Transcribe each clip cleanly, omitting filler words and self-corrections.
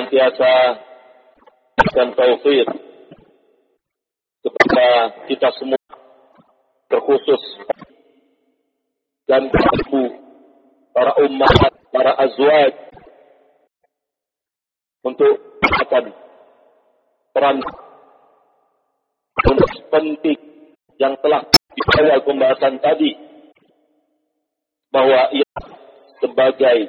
senantiasa dan taufik kepada kita semua, terkhusus dan ibu, para ummahat, para azwaj, untuk akan peran penting yang telah di awal pembahasan tadi, bahwa ia sebagai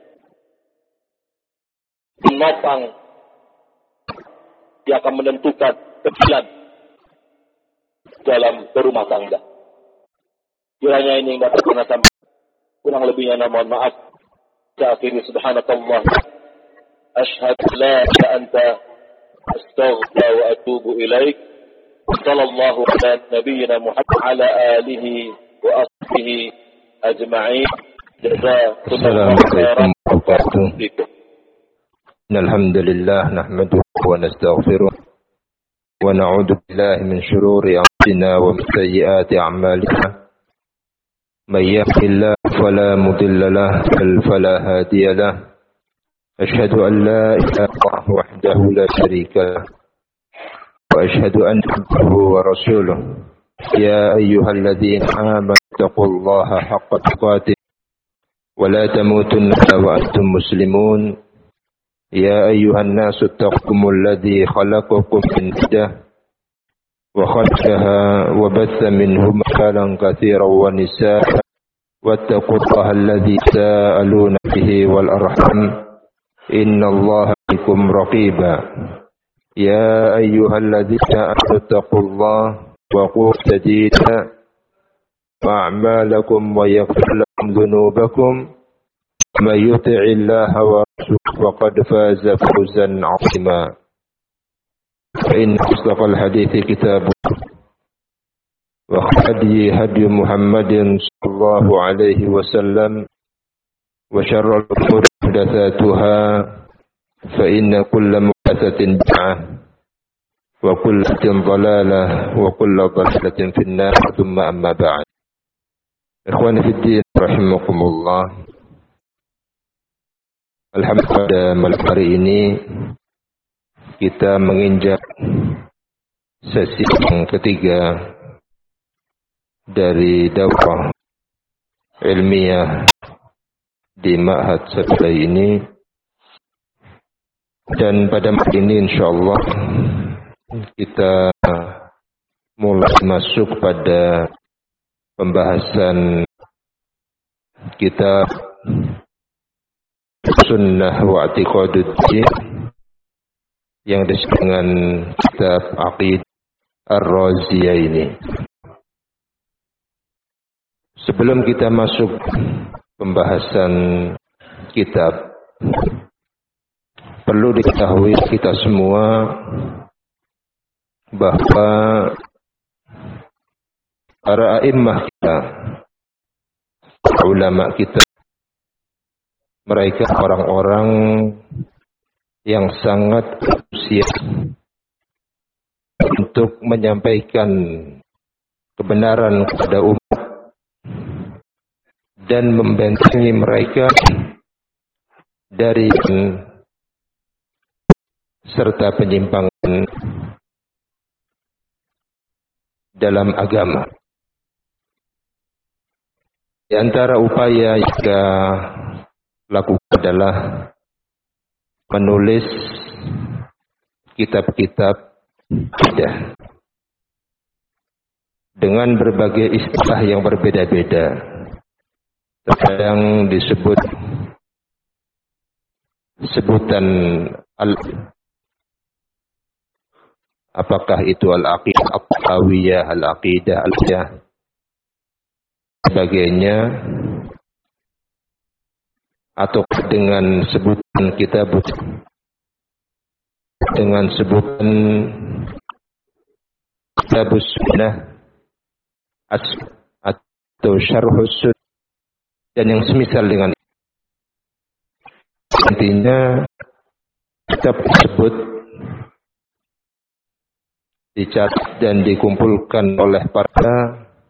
penopang yang akan menentukan pilihan dalam berumah tangga. Kiranya ini yang dapat kita sampaikan, kurang lebihnya mohon maaf. Akhirnya subhanakallah, asyhadu la ilaha illa anta, astaghfiruka wa atubu ilaik. Sallallahu ala nabiyyina Muhammad ala alihi wa ashabihi ajma'in. Assalamualaikum warahmatullahi wabarakatuh. Alhamdulillah nahmaduhu wa nastaghfiruh wa na'udzu billahi min shururi anfusina wa min sayyiati a'malina. May yahdihillahu fala mudilla lahu wa la hadiya lahu. Asyhadu an la ilaha illallah wahdahu la syarika lahu wa asyhadu anna abdahu wa rasuluh. Ya ayyuhalladzina amanu taqullaha haqqa tuqatih wa la tamutunna illa wa antum muslimun. يا أيها الناس اتقوا الذي خلقكم من نفس وخلقها وبث منهما رجالا كثيرا ونساء واتقوا الله الذي تساءلون به والأرحام إن الله بكم رقيبا يا أيها الذين آمنوا اتقوا الله وقولوا سديدا وأعمالكم ويغفر لكم ذنوبكم من يطع الله ورسوله فقد فاز فوزا عظيما فإن أصدق الحديث كتاب وهدي هدي محمد صلى الله عليه وسلم وشر الأمور محدثاتها فإن كل محدثة بدعة وكل ضلالة وكل ضلالة في النار ثم أما بعد. إخواني في الدين رحمكم الله. Alhamdulillah, pada malam hari ini kita menginjak sesi yang ketiga dari daurah ilmiah di Ma'had Sabilai ini, dan pada malam ini insyaallah kita mulai masuk pada pembahasan kitab Sunnah wa I'tiqaduddin yang disebut dengan kitab Aqidah Ar-Raziyah ini. Sebelum kita masuk pembahasan kitab, perlu diketahui kita semua bahwa para a'immah kita, ulama kita, mereka orang-orang yang sangat antusias untuk menyampaikan kebenaran kepada umat dan membentengi mereka dari serta penyimpangan dalam agama. Di antara upaya yang kita lakukan adalah menulis kitab-kitab akidah dengan berbagai istilah yang berbeda-beda. Terkadang disebut sebutan apakah itu al-aqidah al-tahawiyah, al-aqidah al-jah, sebagainya, atau dengan sebutan kitab dengan sebutan kitab sunnah atau syarhus sunnah dan yang semisal dengan itu. Intinya kitab tersebut dicatat dan dikumpulkan oleh para